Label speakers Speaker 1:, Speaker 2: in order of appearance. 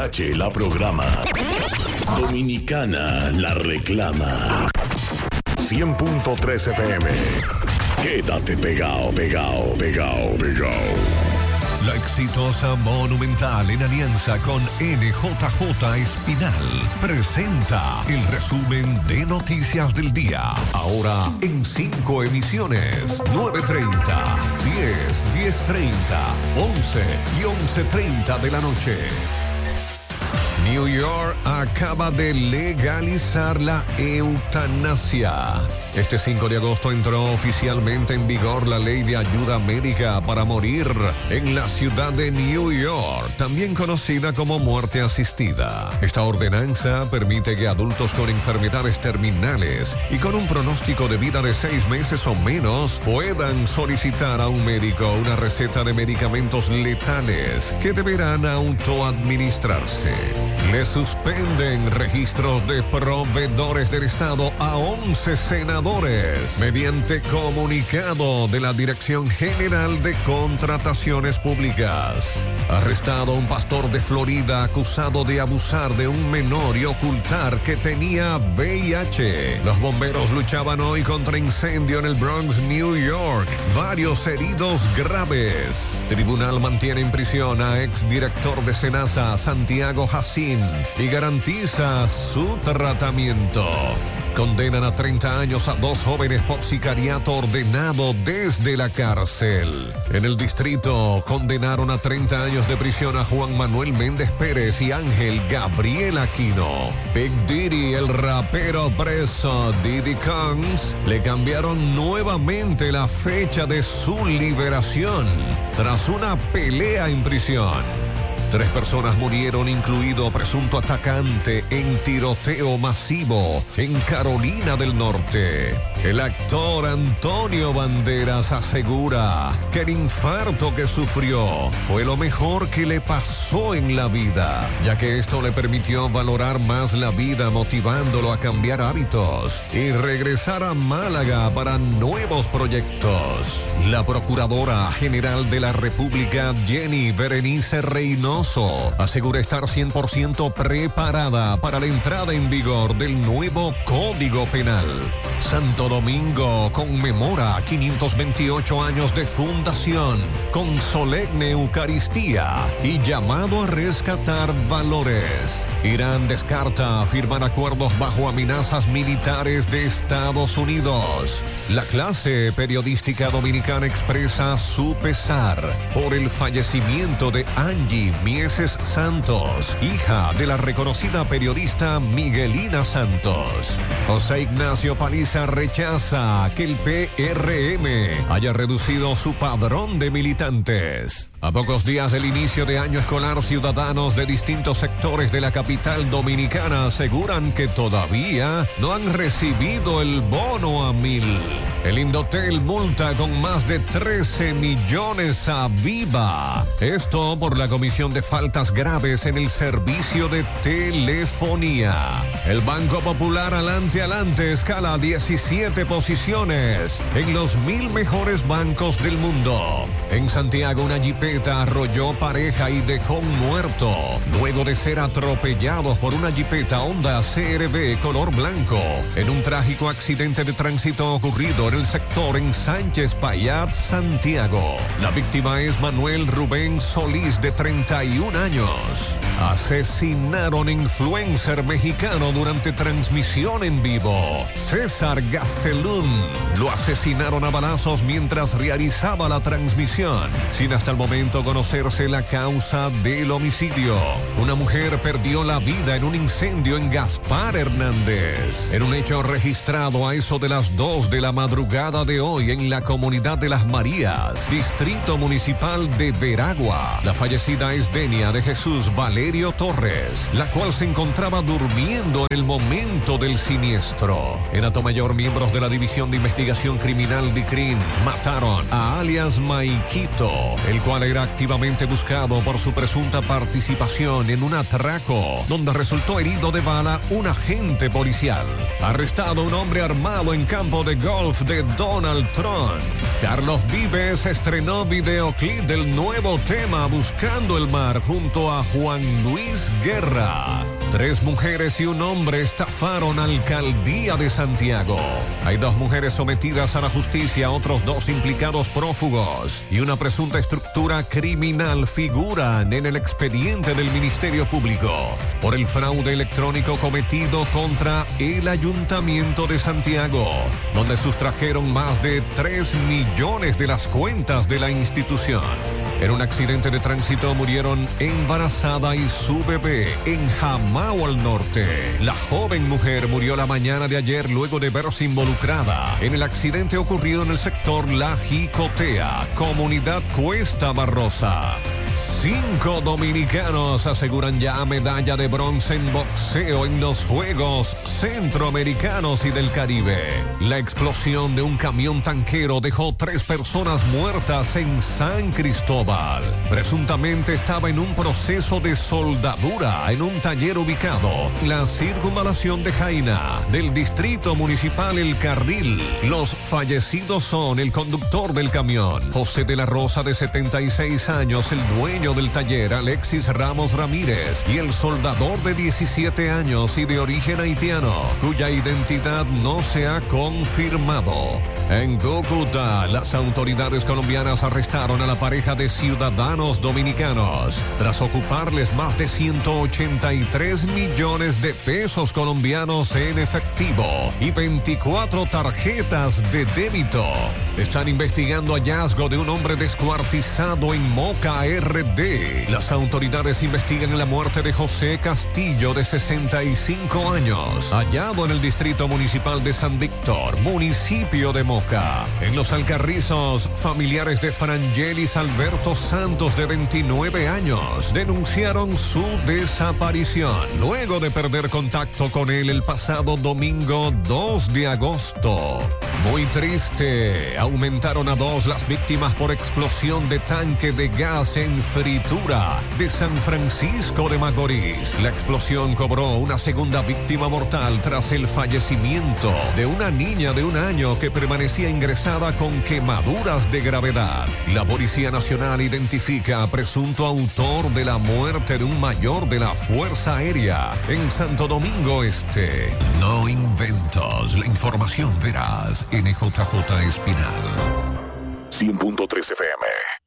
Speaker 1: QRH la programa. Dominicana la reclama. 100.3 FM. Quédate pegado.
Speaker 2: La exitosa Monumental, en alianza con NJJ Espinal, presenta el resumen de noticias del día. Ahora en 5 emisiones: 9:30, 10, 10:30, 11 y 11:30 de la noche. New York acaba de legalizar la eutanasia. Este 5 de agosto entró oficialmente en vigor la ley de ayuda médica para morir en la ciudad de New York, también conocida como muerte asistida. Esta ordenanza permite que adultos con enfermedades terminales y con un pronóstico de vida de 6 meses o menos puedan solicitar a un médico una receta de medicamentos letales que deberán autoadministrarse. Le suspenden registros de proveedores del Estado a 11 senadores mediante comunicado de la Dirección General de Contrataciones Públicas. Arrestado un pastor de Florida acusado de abusar de un menor y ocultar que tenía VIH. Los bomberos luchaban hoy contra incendio en el Bronx, New York. Varios heridos graves. Tribunal mantiene en prisión a exdirector de Senasa, Santiago Jacín, y garantiza su tratamiento. Condenan a 30 años a 2 jóvenes por sicariato ordenado desde la cárcel. En el distrito condenaron a 30 años de prisión a Juan Manuel Méndez Pérez y Ángel Gabriel Aquino. Big Diddy, el rapero preso Diddy Kongs, le cambiaron nuevamente la fecha de su liberación tras una pelea en prisión. 3 personas murieron, incluido presunto atacante, en tiroteo masivo en Carolina del Norte. El actor Antonio Banderas asegura que el infarto que sufrió fue lo mejor que le pasó en la vida, ya que esto le permitió valorar más la vida, motivándolo a cambiar hábitos y regresar a Málaga para nuevos proyectos. La Procuradora General de la República, Jenny Berenice Reynoso, asegura estar 100% preparada para la entrada en vigor del nuevo Código Penal. Santo Domingo conmemora 528 años de fundación con solemne Eucaristía y llamado a rescatar valores. Irán descarta firmar acuerdos bajo amenazas militares de Estados Unidos. La clase periodística dominicana expresa su pesar por el fallecimiento de Angie Mieses Santos, hija de la reconocida periodista Miguelina Santos. José Ignacio Paliza rechaza que el PRM haya reducido su padrón de militantes. A pocos días del inicio de año escolar, ciudadanos de distintos sectores de la capital dominicana aseguran que todavía no han recibido el bono a 1,000. El Indotel multa con más de 13 millones a Viva. Esto por la comisión de faltas graves en el servicio de telefonía. El Banco Popular adelante escala 17 posiciones en los 1,000 mejores bancos del mundo. En Santiago, una jipeta arrolló pareja y dejó un muerto luego de ser atropellados por una jipeta Honda CR-V color blanco en un trágico accidente de tránsito ocurrido en el sector en Sánchez Payat, Santiago. La víctima es Manuel Rubén Solís, de 31 años. Asesinaron influencer mexicano durante transmisión en vivo. César Gastelum lo asesinaron a balazos mientras realizaba la transmisión, sin hasta el momento conocerse la causa del homicidio. Una mujer perdió la vida en un incendio en Gaspar Hernández, en un hecho registrado a eso de las 2 de la madrugada de hoy en la comunidad de Las Marías, distrito municipal de Veragua. La fallecida es Denia de Jesús Valerio Torres, la cual se encontraba durmiendo en el momento del siniestro. En Atomayor, miembros de la División de Investigación Criminal DICRIN mataron a alias Maiquito, el cual era activamente buscado por su presunta participación en un atraco donde resultó herido de bala un agente policial. Arrestado un hombre armado en campo de golf de de Donald Trump. Carlos Vives estrenó videoclip del nuevo tema Buscando el Mar junto a Juan Luis Guerra. 3 mujeres y un hombre estafaron alcaldía de Santiago. Hay 2 mujeres sometidas a la justicia, otros 2 implicados prófugos y una presunta estructura criminal figuran en el expediente del Ministerio Público por el fraude electrónico cometido contra el Ayuntamiento de Santiago, donde sustrajeron más de 3 millones de las cuentas de la institución. En un accidente de tránsito murieron embarazada y su bebé en Jamao al norte. La joven mujer murió la mañana de ayer luego de verse involucrada en el accidente ocurrido en el sector La Jicotea, comunidad Cuesta Barrosa. 5 dominicanos aseguran ya medalla de bronce en boxeo en los Juegos Centroamericanos y del Caribe. La explosión de un camión tanquero dejó 3 personas muertas en San Cristóbal. Presuntamente estaba en un proceso de soldadura en un taller ubicado en la circunvalación de Jaina, del distrito municipal El Carril. Los fallecidos son el conductor del camión, José de la Rosa, de 76 años, el dueño del taller, Alexis Ramos Ramírez, y el soldador de 17 años y de origen haitiano, cuya identidad no se ha confirmado. En Cúcuta, las autoridades colombianas arrestaron a la pareja de ciudadanos dominicanos tras ocuparles más de 183 millones de pesos colombianos en efectivo y 24 tarjetas de débito. Están investigando hallazgo de un hombre descuartizado en Moca RD. Las autoridades investigan la muerte de José Castillo, de 65 años, hallado en el distrito municipal de San Víctor, municipio de Moca. En Los Alcarrizos, familiares de Frangelis Alberto Santos, de 29 años, denunciaron su desaparición luego de perder contacto con él el pasado domingo 2 de agosto. Muy triste, aumentaron a 2 las víctimas por explosión de tanque de gas en Fritura de San Francisco de Macorís. La explosión cobró una segunda víctima mortal tras el fallecimiento de una niña de 1 año que permanecía ingresada con quemaduras de gravedad. La Policía Nacional identifica a presunto autor de la muerte de un mayor de la Fuerza Aérea en Santo Domingo Este. No inventos, la información veraz. NJJ Espinal.
Speaker 1: 100.3 FM.